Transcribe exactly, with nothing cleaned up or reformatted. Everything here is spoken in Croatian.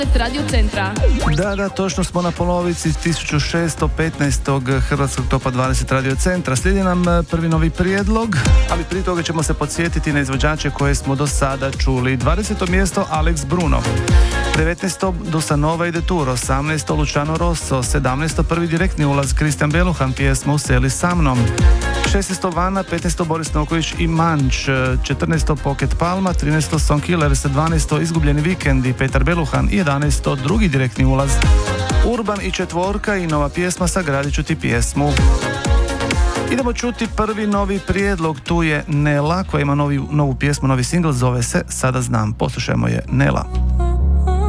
Radio Centra. Da, da, točno smo na polovici tisuću šesto petnaestog Hrvatskog topa dvadeset Radio Centra. Slijedi nam prvi novi prijedlog, ali prije toga ćemo se podsjetiti na izvođače koje smo do sada čuli. dvadeseto mjesto Alex Bruno, devetnaesto Dusanova i Detour, osamnaesto Luciano Rosso, sedamnaesto prvi direktni ulaz Kristijan Beluhan, pjesma Useli sa mnom, šesnaesto Vana, petnaesto Boris Noković i Manč, četrnaesto Pocket Palma, trinaesto Song Killers, dvanaesto Izgubljeni vikend i Petar Beluhan i jedanaesto drugi direktni ulaz Urban i Četvorka i nova pjesma Sagradit ću ti pjesmu. Idemo čuti prvi novi prijedlog, tu je Nela koja ima novi, novu pjesmu, novi singl, zove se Sada znam. Poslušajmo je, Nela.